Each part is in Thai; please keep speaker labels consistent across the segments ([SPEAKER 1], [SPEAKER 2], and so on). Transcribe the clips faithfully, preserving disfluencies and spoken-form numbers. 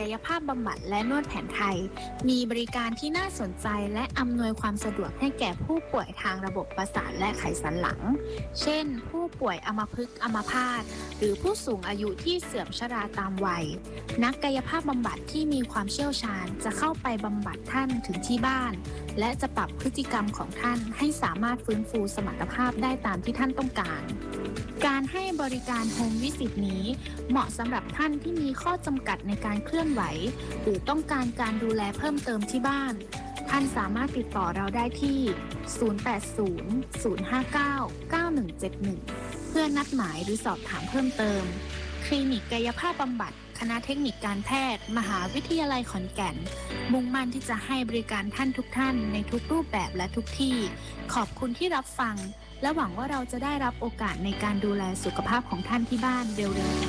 [SPEAKER 1] ายภาพบำบัดและนวดแผนไทยมีบริการที่น่าสนใจและอำนวยความสะดวกให้แก่ผู้ป่วยทางระบบประสาทและไขสันหลังเช่นผู้ป่วยอัมพฤกษ์อัมพาตหรือผู้สูงอายุที่เสื่อมชราตามวัยนักกายภาพบำบัดที่มีความเชี่ยวชาญจะเข้าไปบำบัดท่านถึงที่บ้านและจะปรับพฤติกรรมของท่านให้สามารถฟื้นฟูสมรรถภาพได้ตามที่ท่านต้องการการให้บริการโฮมวิสิตนี้เหมาะสำหรับท่านที่มีข้อจำกัดในการเคลื่อนไหวหรือต้องการการดูแลเพิ่มเติมที่บ้านท่านสามารถติดต่อเราได้ที่ ศูนย์ แปด ศูนย์ ศูนย์ ห้า เก้า เก้า หนึ่ง เจ็ด หนึ่ง เพื่อนัดหมายหรือสอบถามเพิ่มเติมคลินิกกายภาพบำบัดคณะเทคนิคการแพทย์มหาวิทยาลัยขอนแก่นมุ่งมั่นที่จะให้บริการท่านทุกท่านในทุกรูปแบบและทุกที่ขอบคุณที่รับฟังและหวังว่าเราจะได้รับโอกาสในการดูแลสุขภาพของท่านที่บ้านเร็วๆ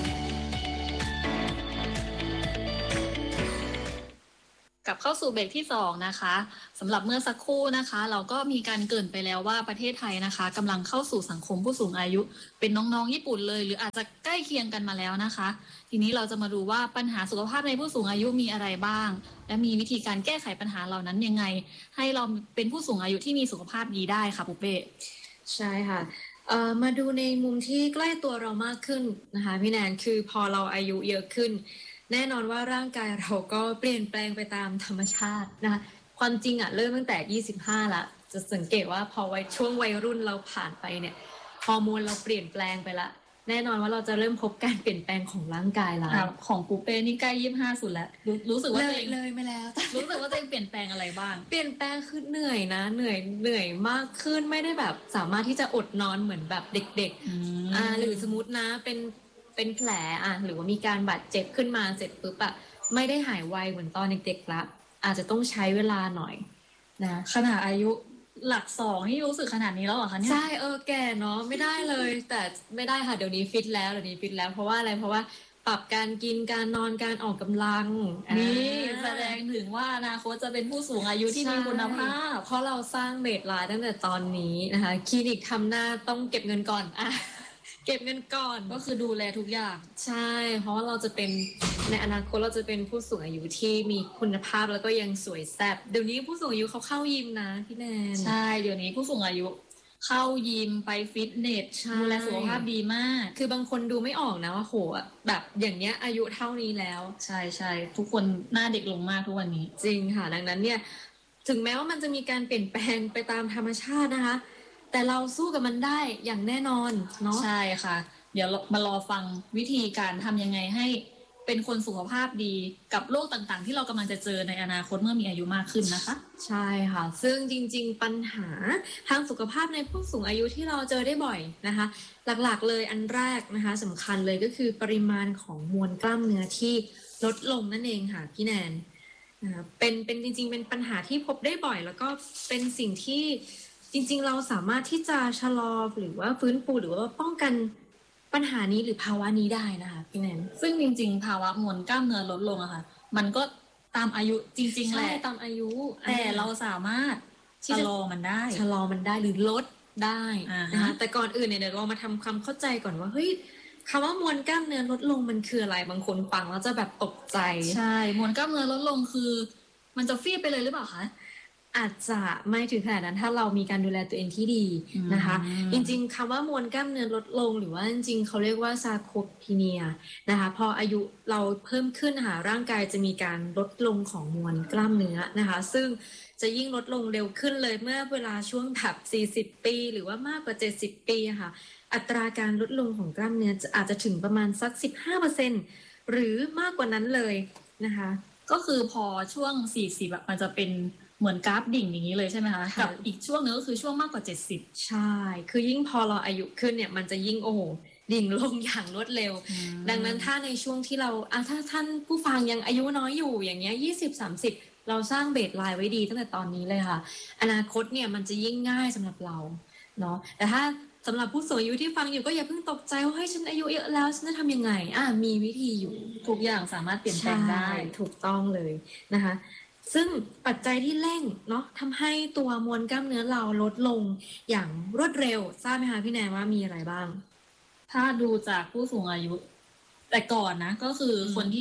[SPEAKER 2] กลับเข้าสู่เบรกที่สองนะคะสำหรับเมื่อสักครู่นะคะเราก็มีการเกริ่นไปแล้วว่าประเทศไทยนะคะกำลังเข้าสู่สังคมผู้สูงอายุเป็นน้องๆญี่ปุ่นเลยหรืออาจจะใกล้เคียงกันมาแล้วนะคะทีนี้เราจะมาดูว่าปัญหาสุขภาพในผู้สูงอายุมีอะไรบ้างและมีวิธีการแก้ไขปัญหาเหล่านั้นยังไงให้เราเป็นผู้สูงอายุที่มีสุขภาพดีได้ค่ะปุ๊เป้
[SPEAKER 3] ใช่ค่ะเอ่อมาดูในมุมที่ใกล้ตัวเรามากขึ้นนะคะพี่แนนคือพอเราอายุเยอะขึ้นแน่นอนว่าร่างกายเราก็เปลี่ยนแปลงไปตามธรรมชาตินะคะความจริงอ่ะเริ่มตั้งแต่ยี่สิบห้าละจะสังเกตว่าพอวัยช่วงวัยรุ่นเราผ่านไปเนี่ยฮอร์โมนเราเปลี่ยนแปลงไปละแน่นอนว่าเราจะเริ่มพบการเปลี่ยนแปลงของร่างกายแล้ว
[SPEAKER 2] ของปูเป้นี่ใกล้ยี่สิบห้าสุดแล้วรู้สึกว่าตัวเอง
[SPEAKER 3] เลยไม่แล้ว
[SPEAKER 2] รู้สึกว่าตัวเองเปลี่ยนแปลงอะไรบ้าง
[SPEAKER 3] เปลี่ยนแปลงคือเหนื่อยนะเหนื่อยเหนื่อยมากขึ้นไม่ได้แบบสามารถที่จะอดนอนเหมือนแบบเด็กๆอ่าหรือสมมตินะเป็นเป็นแผลอ่ะหรือว่ามีการบาดเจ็บขึ้นมาเสร็จปุ๊บอ่ะไม่ได้หายไวเหมือนตอนเด็กๆละอาจจะต้องใช้เวลาหน่อยนะ
[SPEAKER 2] ขนาดอายุหลักสองนี่รู้สึกขนาดนี้แล้วเหรอคะเนี่ย
[SPEAKER 3] ใช่เออแก่เนาะไม่ได้เลยแต่ไม่ได้ค่ะเดี๋ยวนี้ฟิตแล้วเดี๋ยวนี้ฟิตแล้วเพราะว่าอะไรเพราะว่าปรับการกินการนอนการออกกำลัง
[SPEAKER 2] นี่แสดงถึงว่าอนาคตจะเป็นผู้สูงอายุที่มีคุณภาพ
[SPEAKER 3] เพราะเราสร้างเบสไลน์ตั้งแต่ตอนนี้นะคะคลินิกทำหน้าต้องเก็บเงินก่อนอ่ะเก็บเงินก่อน
[SPEAKER 2] ก็คือดูแลทุกอย่าง
[SPEAKER 3] ใช่เพราะว่าเราจะเป็นในอนาคตเราจะเป็นผู้สูงอายุที่มีคุณภาพแล้วก็ยังสวยแซ่บเดี๋ยวนี้ผู้สูงอายุเขาเข้ายิมนะพี่แนน
[SPEAKER 2] ใช่เดี๋ยวนี้ผู้สูงอายุเข้ายิมไปฟิตเนสดูแลสุขภาพดีมาก
[SPEAKER 3] คือบางคนดูไม่ออกนะว่าโหแบบอย่างเนี้ยอายุเท่านี้แล้ว
[SPEAKER 2] ใช่ใช่ทุกคนหน้าเด็กลงมากทุกวันนี้
[SPEAKER 3] จริงค่ะดังนั้นเนี่ยถึงแม้ว่ามันจะมีการเปลี่ยนแปลงไปตามธรรมชาตินะคะแต่เราสู้กับมันได้อย่างแน่นอนเนาะ
[SPEAKER 2] ใช่ค่ะเดี๋ยวมารอฟังวิธีการทำยังไงให้เป็นคนสุขภาพดีกับโรคต่างๆที่เรากำลังจะเจอในอนาคตเมื่อมีอายุมากขึ้นนะคะ
[SPEAKER 3] ใช่ค่ะซึ่งจริงๆปัญหาทางสุขภาพในผู้สูงอายุที่เราเจอได้บ่อยนะคะหลักๆเลยอันแรกนะคะสำคัญเลยก็คือปริมาณของมวลกล้ามเนื้อที่ลดลงนั่นเองค่ะพี่แนนนะคะเป็นเป็นจริงๆเป็นปัญหาที่พบได้บ่อยแล้วก็เป็นสิ่งที่จริงๆเราสามารถที่จะชะลอหรือว่าฟื้นฟูหรือว่าป้องกันปัญหานี้หรือภาวะนี้ได้นะคะพี่แนน
[SPEAKER 2] ซึ่งจริงๆภาวะมวลกล้ามเนื้อลดลงอะค่ะมันก็ตามอายุจริงๆแหละ
[SPEAKER 3] ตามอายุ
[SPEAKER 2] แต่เราสามารถชะลอมันได้
[SPEAKER 3] ชะลอมันได้หรือลดได้นะคะแต่ก่อนอื่นเนี่ยเดี๋ยวเรามาทำความเข้าใจก่อนว่าเฮ้ยคำว่ามวลกล้ามเนื้อลดลงมันคืออะไรบางคนฟังแล้วจะแบบตกใจ
[SPEAKER 2] ใช่มวลกล้ามเนื้อลดลงคือมันจะฟีบไปเลยหรือเปล่าคะ
[SPEAKER 3] อาจจะไม่ถึงขนาดนั้นถ้าเรามีการดูแลตัวเองที่ดีนะคะจริงๆคำว่ามวลกล้ามเนื้อลดลงหรือว่าจริงๆเขาเรียกว่าซาร์โคพีเนียนะคะพออายุเราเพิ่มขึ้นค่ะร่างกายจะมีการลดลงของมวลกล้ามเนื้อนะคะซึ่งจะยิ่งลดลงเร็วขึ้นเลยเมื่อเวลาช่วงแบบสี่สิบปีหรือว่ามากกว่าเจ็ดสิบปีค่ะอัตราการลดลงของกล้ามเนื้ออาจจะถึงประมาณสัก สิบห้าเปอร์เซ็นต์ หรือมากกว่านั้นเลยนะคะ
[SPEAKER 2] ก็คือพอช่วงสี่สิบแบบมันจะเป็นเหมือนกราฟดิ่งอย่างนี้เลยใช่ไหมคะกับอีกช่วงนึงก็คือช่วงมากกว่าเจ็ดสิบ
[SPEAKER 3] ใช่คือยิ่งพอเราอายุขึ้นเนี่ยมันจะยิ่งโอ้โหดิ่งลงอย่างรวดเร็วดังนั้นถ้าในช่วงที่เราอ่ะถ้าท่านผู้ฟังยังอายุน้อยอยู่อย่างเงี้ยยี่สิบ สามสิบเราสร้างเบสไลน์ไว้ดีตั้งแต่ตอนนี้เลยค่ะอนาคตเนี่ยมันจะยิ่งง่ายสำหรับเราเนาะแต่ถ้าสำหรับผู้สูงอายุที่ฟังอยู่ก็อย่าเพิ่งตกใจว่าเฮ้ยฉันอายุเยอะแล้วฉันจะทำยังไงอ่ะมีวิธีอยู่
[SPEAKER 2] ทุกอย่างสามารถเปลี่ยนแปลงได้
[SPEAKER 3] ถูกต้องเลยนะคะซึ่งปัจจัยที่เร่งเนาะทำให้ตัวมวลกล้ามเนื้อเราลดลงอย่างรวดเร็วทราบไหมคะพี่แนนว่ามีอะไรบ้าง
[SPEAKER 2] ถ้าดูจากผู้สูงอายุแต่ก่อนนะก็คือคนที่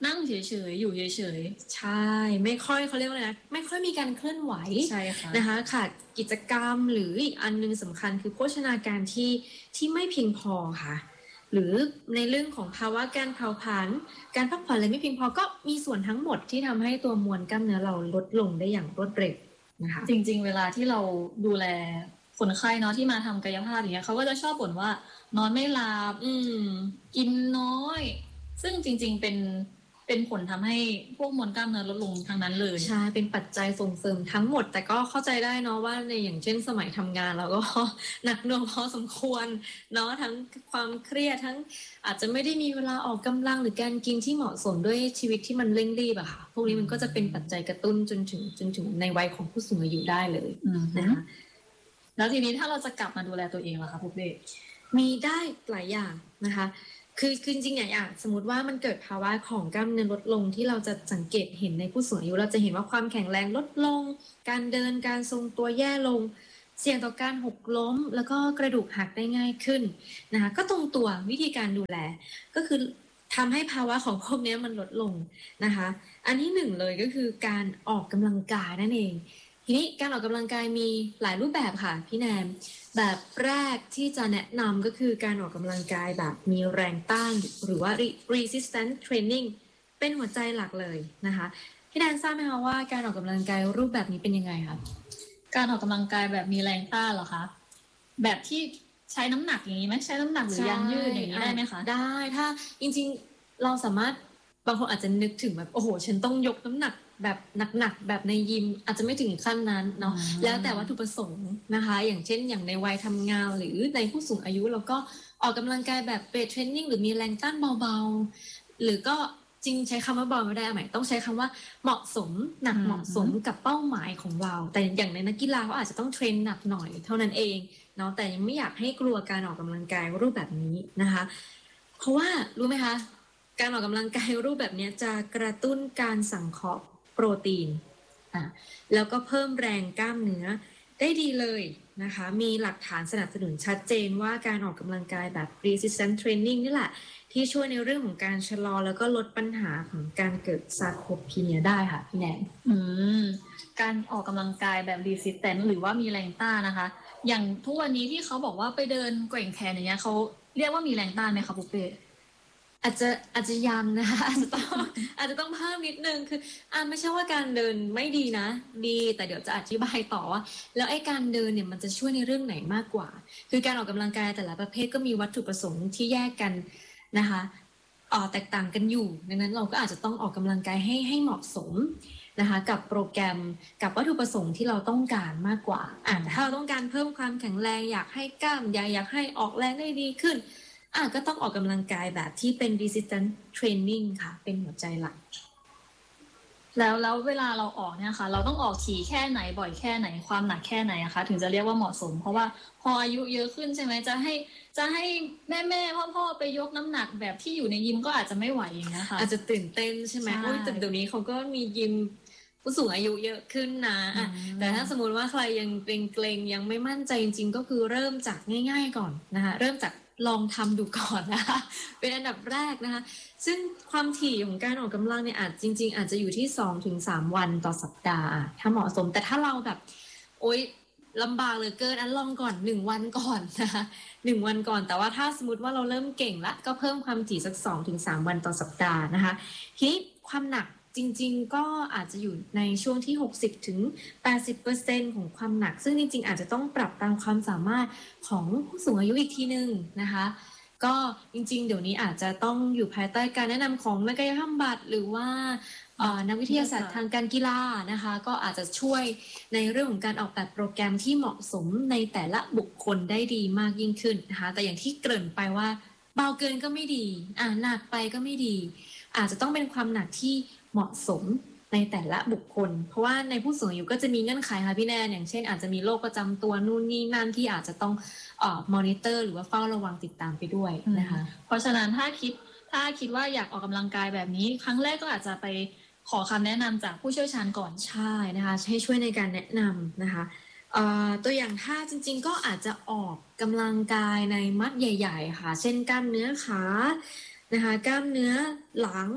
[SPEAKER 2] นั่งเฉยๆอยู่เฉย
[SPEAKER 3] ๆใช่ไม่ค่อยเขาเรียกว่าอะไรนะไม่ค่อยมีการเคลื่อนไหว
[SPEAKER 2] ใช่ค่ะ
[SPEAKER 3] นะคะขาดกิจกรรมหรืออีกอันนึงสำคัญคือโภชนาการที่ที่ไม่เพียงพอค่ะหรือในเรื่องของภาวะการเผาผลาญการพักผ่อนอะไรไม่เพียงพอก็มีส่วนทั้งหมดที่ทำให้ตัวมวลกล้ามเนื้อเราลดลงได้อย่างรวดเร็วนะคะ
[SPEAKER 2] จริงๆเวลาที่เราดูแลคนไข้เนาะที่มาทำกายภาพอย่างเงี้ยเขาก็จะชอบบ่นว่านอนไม่หลับ
[SPEAKER 3] อืม
[SPEAKER 2] กินน้อยซึ่งจริงๆเป็นเป็นผลทำให้พวกมวลกล้ามเนื้อลดลงทั้งนั้นเลย
[SPEAKER 3] ใช่เป็นปัจจัยส่งเสริมทั้งหมดแต่ก็เข้าใจได้เนาะว่าในอย่างเช่นสมัยทำงานเราก็หนักหน่วงพอสมควรเนาะทั้งความเครียดทั้งอาจจะไม่ได้มีเวลาออกกำลังหรือการกินที่เหมาะสมด้วยชีวิตที่มันเร่งรีบอะค่ะพวกนี้มันก็จะเป็นปัจจัยกระตุ้นจนถึงจนถึงในวัยของผู้สูงอายุได้เลยนะคะ
[SPEAKER 2] แล้วทีนี้ถ้าเราจะกลับมาดูแลตัวเองล่ะคะปุ๊บเบ้
[SPEAKER 3] มีได้หลายอย่างนะคะคือคือจริงๆอย่างสมมติว่ามันเกิดภาวะของกล้ามเนื้อลดลงที่เราจะสังเกตเห็นในผู้สูงอายุเราจะเห็นว่าความแข็งแรงลดลงการเดินการทรงตัวแย่ลงเสี่ยงต่อการหกล้มแล้วก็กระดูกหักได้ง่ายขึ้นนะคะก็ตรงตัววิธีการดูแลก็คือทำให้ภาวะของพวกนี้มันลดลงนะคะอันที่หนึ่งเลยก็คือการออกกำลังกายนั่นเองทีนี้การออกกำลังกายมีหลายรูปแบบค่ะพี่แนมแบบแรกที่จะแนะนำก็คือการออกกำลังกายแบบมีแรงต้านหรือว่า resistance training เป็นหัวใจหลักเลยนะคะพี่แนนทราบไหมคะว่าการออกกำลังกายรูปแบบนี้เป็นยังไงคะ
[SPEAKER 2] การออกกำลังกายแบบมีแรงต้านเหรอคะแบบที่ใช้น้ำหนักอย่างนี้ไหมใช้น้ำหนักหรือยางยืดอย่างนี้ได้ไหมคะ
[SPEAKER 3] ได้ถ้าจริงๆเราสามารถบางคนอาจจะนึกถึงแบบโอ้โหฉันต้องยกน้ำหนักแบบหนักๆแบบในยิมอาจจะไม่ถึงขั้นนั้นเนาะแล้วแต่วัตถุประสงค์นะคะอย่างเช่นอย่างในวัยทำงานหรือในผู้สูงอายุเราก็ออกกำลังกายแบบเวทเทรนนิ่งหรือมีแรงต้านเบาๆหรือก็จริงใช้คำว่าเบาไม่ได้ไหมต้องใช้คำว่าเหมาะสมหนักเหมาะสมกับเป้าหมายของเราแต่อย่างในนักกีฬาเขาอาจจะต้องเทรนหนักหน่อยเท่านั้นเองเนาะแต่ยังไม่อยากให้กลัวการออกกำลังกายรูปแบบนี้นะคะเพราะว่ารู้ไหมคะการออกกำลังกายรูปแบบนี้จะกระตุ้นการสังเคราะห์โปรตีนอ่ะแล้วก็เพิ่มแรงกล้ามเนื้อได้ดีเลยนะคะมีหลักฐานสนับสนุนชัดเจนว่าการออกกำลังกายแบบ resistance training นี่แหละที่ช่วยในเรื่องของการชะลอแล้วก็ลดปัญหาของการเกิดซาร์โคพีเนียได้ค่ะพี่แนน
[SPEAKER 2] อืมการออกกำลังกายแบบ resistance หรือว่ามีแรงต้านนะคะอย่างทุกวันนี้ที่เขาบอกว่าไปเดินแกว่งแขนอย่างเงี้ยเขาเรียกว่ามีแรงต้านไหมคะปุ๊บเป้
[SPEAKER 3] อาจจะอาจจะยังนะคะอาจจะต้องอาจจะต้องเพิ่มนิดนึงคืออ่าไม่ใช่ว่าการเดินไม่ดีนะดีแต่เดี๋ยวจะอธิบายต่อว่าแล้วไอ้การเดินเนี่ยมันจะช่วยในเรื่องไหนมากกว่าคือการออกกำลังกายแต่ละประเภทก็มีวัตถุประสงค์ที่แยกกันนะคะอ่อแตกต่างกันอยู่ดังนั้นเราก็อาจจะต้องออกกำลังกายให้ให้เหมาะสมนะคะกับโปรแกรมกับวัตถุประสงค์ที่เราต้องการมากกว่าอ่าถ้าเราต้องการเพิ่มความแข็งแรงอยากให้กล้ามใหญ่อยากให้ออกแรงได้ดีขึ้นอ่ะก็ต้องออกกำลังกายแบบที่เป็น resistance training ค่ะเป็นหัวใจหลัก
[SPEAKER 2] แล้วแล้วเวลาเราออกเนี่ยค่ะเราต้องออกถี่แค่ไหนบ่อยแค่ไหนความหนักแค่ไหนอะคะถึงจะเรียกว่าเหมาะสมเพราะว่าพออายุเยอะขึ้นใช่ไหมจะให้จะให้แม่แม่พ่อพ่อไปยกน้ำหนักแบบที่อยู่ในยิมก็อาจจะไม่ไหวอย่างเงี้ยค่ะ
[SPEAKER 3] อาจจะตื่นเต้นใช่ไหมโอ้ยแต่เดี๋ยวนี้เขาก็มียิมผู้สูงอายุเยอะขึ้นนะแต่ถ้าสมมติว่าใครยังเกรงๆยังไม่มั่นใจจริงๆก็คือเริ่มจากง่ายๆก่อนนะคะเริ่มจากลองทำดูก่อนนะคะเป็นอันดับแรกนะคะซึ่งความถี่ของการออกกำลังเนี่ยอาจจริงๆอาจจะอยู่ที่ สองถึงสาม วันต่อสัปดาห์ถ้าเหมาะสมแต่ถ้าเราแบบโอ๊ยลำบากเหลือเกินอันลองก่อนหนึ่งวันก่อนนะคะหนึ่งวันก่อนแต่ว่าถ้าสมมติว่าเราเริ่มเก่งละก็เพิ่มความถี่สัก สองถึงสาม วันต่อสัปดาห์นะคะทีนี้ความหนักจริงๆก็อาจจะอยู่ในช่วงที่ หกสิบถึงแปดสิบเปอร์เซ็นต์ ของความหนักซึ่งจริงๆอาจจะต้องปรับตามความสามารถของผู้สูงอายุอีกทีนึงนะคะก็จริงๆเดี๋ยวนี้อาจจะต้องอยู่ภายใต้การแนะนำของนักกายภาพบำบัดหรือว่านักวิทยาศาสตร์ทางการกีฬานะคะก็อาจจะช่วยในเรื่องของการออกแบบโปรแกรมที่เหมาะสมในแต่ละบุคคลได้ดีมากยิ่งขึ้นนะคะแต่อย่างที่เกริ่นไปว่าเบาเกินก็ไม่ดีอ่าหนักไปก็ไม่ดีอาจจะต้องเป็นความหนักที่เหมาะสมในแต่ละบุคคลเพราะว่าในผู้สูงอายุก็จะมีเงื่อนไขค่ะพี่แนนอย่างเช่นอาจจะมีโรคประจำตัวนู่นนี่นั่นที่อาจจะต้องเอ่อมอนิเตอร์หรือว่าเฝ้าระวังติดตามไปด้วยนะคะ
[SPEAKER 2] เพราะฉะนั้นถ้าคิดถ้าคิดว่าอยากออกกำลังกายแบบนี้ครั้งแรกก็อาจจะไปขอคำแนะนำจากผู้เชี่ยวชาญก่อน
[SPEAKER 3] ใช่นะคะให้ช่วยในการแนะนำนะคะตัวอย่างท่าจริงๆก็อาจจะออกกำลังกายในมัดใหญ่ๆค่ะเช่นกล้ามเนื้อขานะคะกล้ามเนื้อหลังก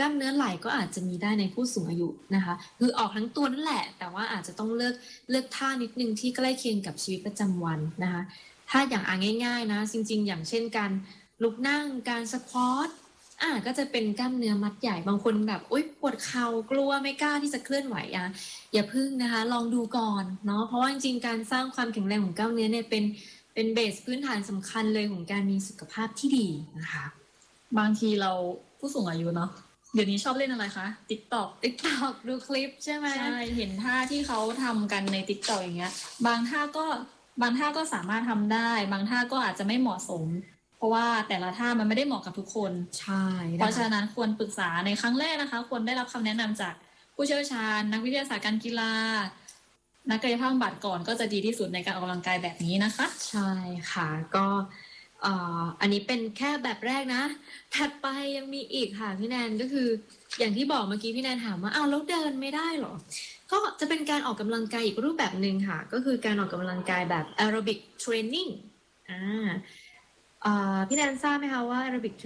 [SPEAKER 3] ล้ามเนื้อไหล่ก็อาจจะมีได้ในผู้สูงอายุนะคะคือออกทั้งตัวนั่นแหละแต่ว่าอาจจะต้องเลือกเลือกท่านิดนึงที่ใกล้เคียงกับชีวิตประจำวันนะคะถ้าอย่างอ่ะง่ายๆนะจริงๆอย่างเช่นการลุกนั่งการสควอตอ่ะก็จะเป็นกล้ามเนื้อมัดใหญ่บางคนแบบอุ๊ยปวดเข่ากลัวไม่กล้าที่จะเคลื่อนไหวอ่ะอย่าพึ่งนะคะลองดูก่อนเนาะเพราะว่าจริงๆการสร้างความแข็งแรงของกล้ามเนื้อเนี่ยเป็นเป็นเบสพื้นฐานสำคัญเลยของการมีสุขภาพที่ดีนะคะ
[SPEAKER 2] บางทีเราผู้สูงอายุเนาะเดี๋ยวนี้ชอบเล่นอะไรคะ TikTok
[SPEAKER 3] TikTok ดูคลิปใช่ไหม
[SPEAKER 2] ใช่เห็นท่าที่เขาทำกันใน TikTok อย่างเงี้ยบางท่าก็บางท่าก็สามารถทำได้บางท่าก็อาจจะไม่เหมาะสมเพราะว่าแต่ละท่ามันไม่ได้เหมาะกับทุกคน
[SPEAKER 3] ใช่
[SPEAKER 2] เพราะฉะนั้นควรปรึกษาในครั้งแรกนะคะควรได้รับคำแนะนำจากผู้เชี่ยวชาญนักวิทยาศาสตร์การกีฬานักกายภาพบำบัดก่อนก็จะดีที่สุดในการออกกำลังกายแบบนี้นะคะ
[SPEAKER 3] ใช่ค่ะก็อ่าอันนี้เป็นแค่แบบแรกนะถัดไปยังมีอีกค่ะพี่แนนก็คืออย่างที่บอกเมื่อกี้พี่แนนถามว่าอ้าวแล้วเดินไม่ได้หรอก็จะเป็นการออกกำลังกายอีกรูปแบบหนึ่งค่ะก็คือการออกกำลังกายแบบแอโรบิกเทรนนิ่งอ่าอ่าพี่แนนทราบไหมคะว่าแอโรบิก